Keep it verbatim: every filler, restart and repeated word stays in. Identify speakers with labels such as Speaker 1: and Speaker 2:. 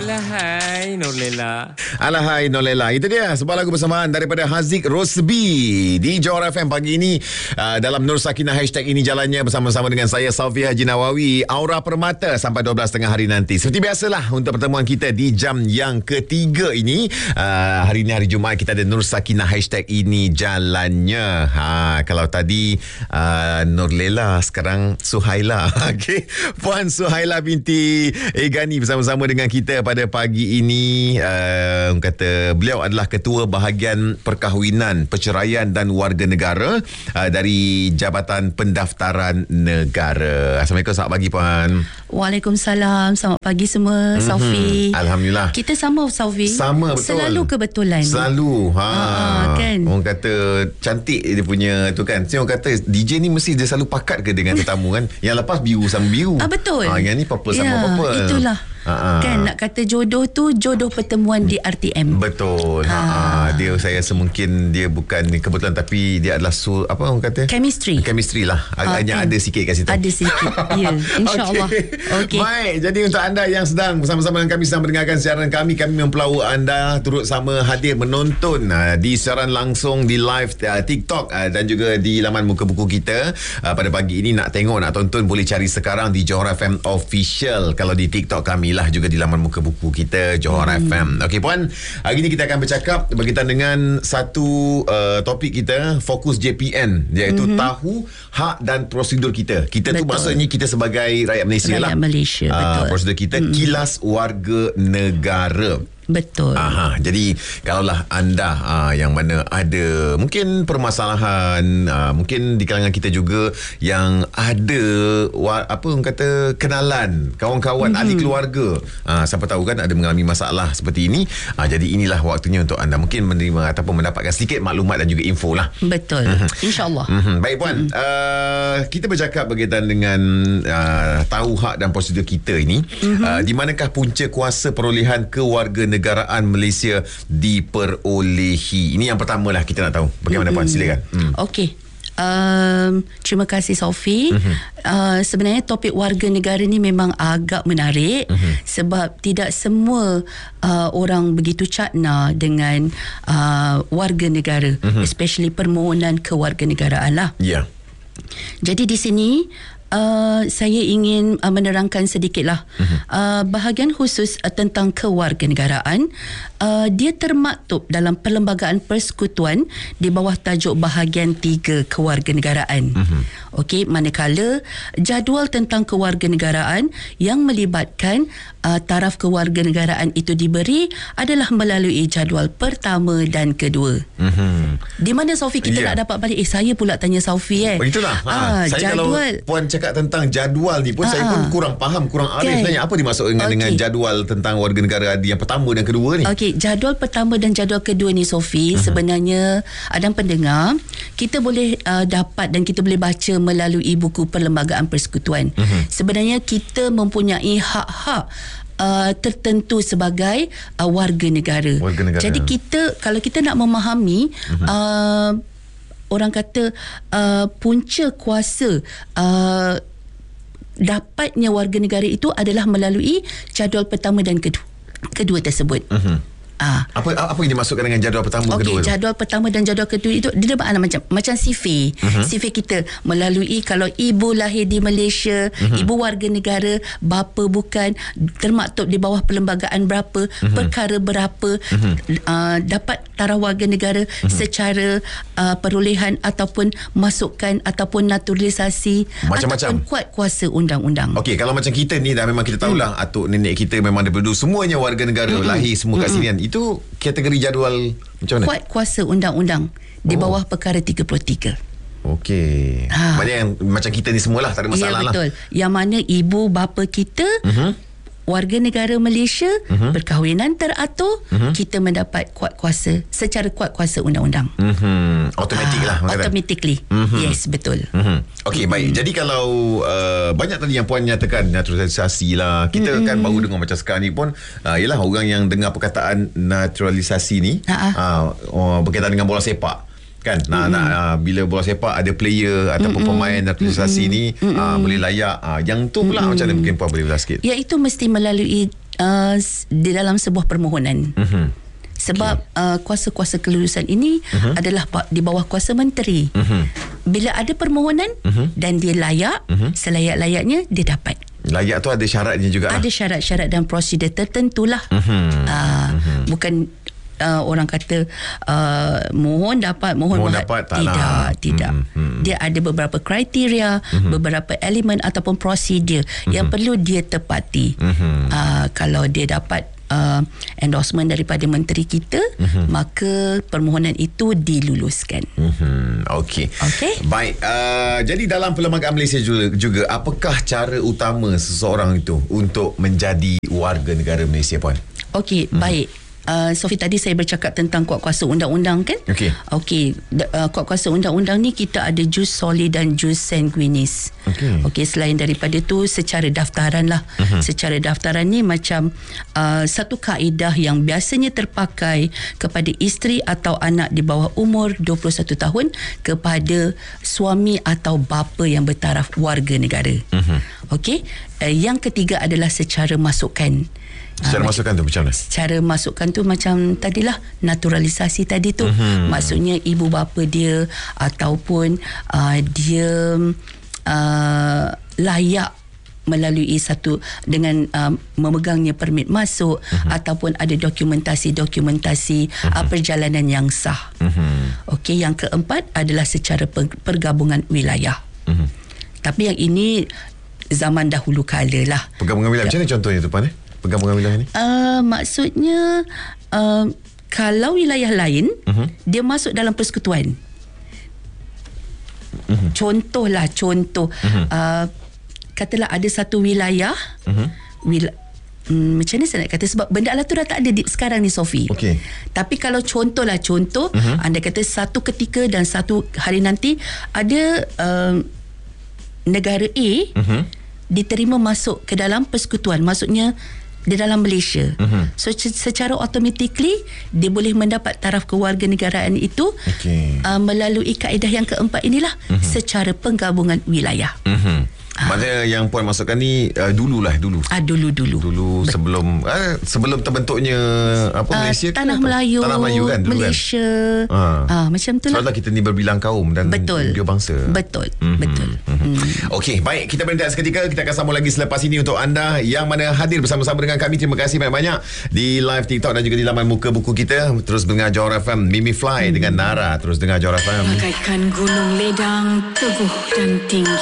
Speaker 1: Alahai Nurlela.
Speaker 2: Alahai Nurlela. Itu dia sebuah lagu bersamaan daripada Haziq Rosbi di Johor F M pagi ini uh, dalam Nur Sakinah hashtag ini jalannya bersama-sama dengan saya Saufia Haji Nawawi. Aura Permata sampai dua belas tiga puluh hari nanti. Seperti biasalah untuk pertemuan kita di jam yang ketiga ini. Uh, hari ini hari Jumaat kita ada Nur Sakinah hashtag ini jalannya. Ha, kalau tadi uh, Nurlela, sekarang Suhaila. Okey, Puan Suhaila binti Egani bersama-sama dengan kita pada pagi ini. Uh, kata beliau adalah ketua bahagian perkahwinan, perceraian dan warga negara uh, dari Jabatan Pendaftaran Negara. Assalamualaikum, selamat pagi Puan.
Speaker 3: Waalaikumsalam, selamat pagi semua. Mm-hmm. Saufi.
Speaker 2: Alhamdulillah.
Speaker 3: Kita sama Saufi.
Speaker 2: Sama, betul.
Speaker 3: Selalu kebetulan.
Speaker 2: Selalu. Ha,
Speaker 3: ha kan.
Speaker 2: Orang kata cantik dia punya tu kan. Saya orang kata D J ni mesti dia selalu pakat ke dengan tetamu kan. Yang lepas biru sama biru.
Speaker 3: Ah, betul.
Speaker 2: Ha, yang ni purple
Speaker 3: ya,
Speaker 2: sama purple.
Speaker 3: Itulah.
Speaker 2: Ha-ha.
Speaker 3: Kan nak kata jodoh tu jodoh pertemuan di R T M.
Speaker 2: Betul. Ha. Ha. Dia saya rasa mungkin dia bukan kebetulan tapi dia adalah sul, apa orang kata?
Speaker 3: Chemistry.
Speaker 2: Chemistry lah. Agaknya ha, kan. Ada sikit kat situ.
Speaker 3: Ada sikit. Ya, insya-Allah. Okey.
Speaker 2: Okay. Baik, jadi untuk anda yang sedang bersama-sama dengan kami sedang mendengarkan siaran kami, kami mempelawa anda turut sama hadir menonton uh, di siaran langsung di live uh, TikTok uh, dan juga di laman muka buku kita. Uh, pada pagi ini nak tengok, nak tonton boleh cari sekarang di Johor F M Official. Kalau di TikTok kami lah juga di laman muka buku kita Johor hmm. F M. Okey Puan, hari ini kita akan bercakap berkaitan dengan satu uh, topik kita, fokus J P N, iaitu hmm. tahu hak dan prosedur kita. Kita betul. Tu maksudnya kita sebagai rakyat Malaysia
Speaker 3: rakyat
Speaker 2: lah.
Speaker 3: Malaysia, betul.
Speaker 2: Uh, prosedur kita hmm. kilas warga negara.
Speaker 3: Betul.
Speaker 2: Aha, jadi kalaulah anda aa, yang mana ada mungkin permasalahan, aa, mungkin di kalangan kita juga yang ada wa, apa orang kata kenalan, kawan-kawan, mm-hmm. ahli keluarga, aa, siapa tahu kan ada mengalami masalah seperti ini. Aa, jadi inilah waktunya untuk anda mungkin menerima ataupun mendapatkan sedikit maklumat dan juga info lah.
Speaker 3: Betul. Mm-hmm. InsyaAllah.
Speaker 2: Mm-hmm. Baik Puan, mm-hmm. aa, kita bercakap berkaitan dengan aa, tahu hak dan prosedur kita ini. Mm-hmm. Aa, di manakah punca kuasa perolehan kewarganegaraan negaraan Malaysia diperolehi? Ini yang pertama lah kita nak tahu. Bagaimana mm-hmm. Puan? Silakan. Hmm. Okey.
Speaker 3: Um, terima kasih Sophie. Mm-hmm. Uh, sebenarnya topik warga negara ni memang agak menarik mm-hmm. sebab tidak semua uh, orang begitu cakna dengan uh, warga negara, mm-hmm. especially permohonan kewarganegaraan lah.
Speaker 2: Ya. Yeah.
Speaker 3: Jadi di sini Uh, saya ingin uh, menerangkan sedikitlah uh-huh. uh, bahagian khusus uh, tentang kewarganegaraan. Uh, dia termaktub dalam Perlembagaan Persekutuan di bawah tajuk bahagian tiga kewarganegaraan. Uh-huh. Okey, manakala jadual tentang kewarganegaraan yang melibatkan uh, taraf kewarganegaraan itu diberi adalah melalui jadual pertama dan kedua. Uh-huh. Di mana Sophie kita yeah. nak dapat balik? Eh saya pula tanya Sophie eh.
Speaker 2: Oh, itulah. Ha, uh, saya jadual. Kalau Puan cakap tentang jadual ni pun Aa, saya pun kurang faham, kurang arif okay. sebenarnya apa dimaksud dengan, okay. dengan jadual tentang warga negara yang pertama dan kedua ni.
Speaker 3: Okey, jadual pertama dan jadual kedua ni Sophie, uh-huh. sebenarnya ada pendengar kita boleh uh, dapat dan kita boleh baca melalui buku Perlembagaan Persekutuan. Uh-huh. Sebenarnya kita mempunyai hak-hak Uh, tertentu sebagai uh, warga negara. Warga negara. Jadi kita kalau kita nak memahami uh-huh. uh, orang kata uh, punca kuasa uh, dapatnya warga negara itu adalah melalui jadual pertama dan kedua, kedua tersebut. Uh-huh. Ah.
Speaker 2: Apa apa yang dimaksudkan dengan jadual pertama
Speaker 3: okay,
Speaker 2: kedua? Okey,
Speaker 3: jadual pertama dan jadual kedua itu dia ada macam macam C V. Uh-huh. C V kita melalui kalau ibu lahir di Malaysia, uh-huh. ibu warga negara, bapa bukan, termaktub di bawah perlembagaan berapa, uh-huh. perkara berapa, uh-huh. uh, dapat taraf warga negara uh-huh. secara uh, perolehan ataupun masukan ataupun naturalisasi
Speaker 2: macam-macam,
Speaker 3: ataupun kuat kuasa undang-undang.
Speaker 2: Okey, kalau macam kita ni dah memang kita tahulah hmm. atuk nenek kita memang daripada dulu semuanya warga negara, hmm. lahir semua kat hmm. sini kan. Itu kategori jadual macam mana?
Speaker 3: Kuat kuasa undang-undang di bawah oh. perkara tiga puluh tiga.
Speaker 2: Okey. Ha. Maksudnya yang macam kita ni semualah, tak ada masalah
Speaker 3: ya,
Speaker 2: lah.
Speaker 3: Betul. Yang mana ibu bapa kita uh-huh. warga negara Malaysia, uh-huh. perkahwinan teratur, uh-huh. kita mendapat kuat kuasa secara kuat kuasa undang-undang.
Speaker 2: Uh-huh. Automatik lah.
Speaker 3: Ah, automatically. Uh-huh. Yes, betul.
Speaker 2: Uh-huh. Okey, uh-huh. baik. Jadi kalau uh, banyak tadi yang Puan nyatakan naturalisasi lah. Kita uh-huh. kan baru dengar macam sekarang ni pun uh, ialah orang yang dengar perkataan naturalisasi ni uh, uh, berkaitan dengan bola sepak. Kan nak, mm-hmm. nak uh, bila bola sepak ada player ataupun mm-hmm. pemain naturalisasi mm-hmm. ni mm-hmm. uh, boleh layak uh, yang tu pula mm-hmm. macam mana mungkin Puan boleh belah sikit.
Speaker 3: Ya, itu mesti melalui uh, di dalam sebuah permohonan. Uh-huh. Sebab okay. uh, kuasa-kuasa kelulusan ini uh-huh. adalah di bawah kuasa menteri. Uh-huh. Bila ada permohonan uh-huh. dan dia layak, uh-huh. selayak-layaknya dia dapat.
Speaker 2: Layak tu ada syaratnya juga.
Speaker 3: Ada lah. Syarat-syarat dan prosedur tertentulah. Uh-huh. Uh, uh-huh. Bukan uh, orang kata uh, mohon dapat, mohon, mohon dapat. Tak tidak, lah. tidak. Uh-huh. Dia ada beberapa kriteria, uh-huh. beberapa elemen ataupun prosedur uh-huh. yang perlu dia tepati. Uh-huh. Uh, kalau dia dapat Uh, endorsement daripada menteri kita, uh-huh. maka permohonan itu diluluskan.
Speaker 2: Uh-huh. Okey.
Speaker 3: Okey.
Speaker 2: Baik. Uh, jadi dalam Perlembagaan Malaysia juga, juga, apakah cara utama seseorang itu untuk menjadi warga negara Malaysia, Puan?
Speaker 3: Okey, uh-huh. baik. Uh, Sophie, tadi saya bercakap tentang kuat kuasa undang-undang kan? Okey. Okey, uh, kuat kuasa undang-undang ni kita ada jus soli dan jus sanguinis. Okey. Okey, selain daripada tu secara daftaran lah. Uh-huh. Secara daftaran ni macam uh, satu kaedah yang biasanya terpakai kepada isteri atau anak di bawah umur dua puluh satu tahun kepada suami atau bapa yang bertaraf warga negara. Uh-huh. Okey. Uh, yang ketiga adalah secara masukan.
Speaker 2: Secara uh, masukkan tu macam mana?
Speaker 3: Secara masukkan tu macam tadilah naturalisasi tadi tu. Uh-huh. Maksudnya ibu bapa dia ataupun uh, dia uh, layak melalui satu dengan uh, memegangnya permit masuk uh-huh. ataupun ada dokumentasi-dokumentasi uh-huh. uh, perjalanan yang sah. Uh-huh. Okey, yang keempat adalah secara pergabungan wilayah. Uh-huh. Tapi yang ini zaman dahulu kala lah.
Speaker 2: Pergabungan wilayah macam mana contohnya tu, Puan? Eh? Pergabungan wilayah ni?
Speaker 3: Uh, maksudnya uh, kalau wilayah lain uh-huh. dia masuk dalam persekutuan. Uh-huh. Contohlah contoh uh-huh. uh, katalah ada satu wilayah uh-huh. wil- um, macam ni saya nak kata, sebab benda alat tu dah tak ada di, sekarang ni, Sophie. Okay. Tapi kalau contohlah contoh uh-huh. anda kata satu ketika dan satu hari nanti ada uh, negara A uh-huh. diterima masuk ke dalam persekutuan, maksudnya di dalam Malaysia. Uh-huh. So secara automatically dia boleh mendapat taraf kewarganegaraan itu okay. uh, melalui kaedah yang keempat inilah, uh-huh. secara penggabungan wilayah. Uh-huh. Ah.
Speaker 2: Maksudnya yang Puan masukkan ni uh, dululah dulu.
Speaker 3: Ah dulu-dulu.
Speaker 2: Dulu Bet- sebelum uh, sebelum terbentuknya apa uh, Malaysia
Speaker 3: Tanah ke, Melayu.
Speaker 2: Tanah Melayu kan dulu
Speaker 3: Malaysia.
Speaker 2: Kan? Ah.
Speaker 3: ah macam itulah.
Speaker 2: Sebab kita ni berbilang kaum dan
Speaker 3: betul.
Speaker 2: dia bangsa.
Speaker 3: Betul. Mm-hmm. Betul.
Speaker 2: Mm-hmm. Mm. Okey, baik, kita berhenti seketika, kita akan sambung lagi selepas ini untuk anda yang mana hadir bersama-sama dengan kami. Terima kasih banyak-banyak di live TikTok dan juga di laman muka buku kita. Terus dengar Johor F M Mimi Fly mm. dengan Nara. Terus dengar Johor F M.
Speaker 4: Bagaikan gunung ledang teguh dan tinggi.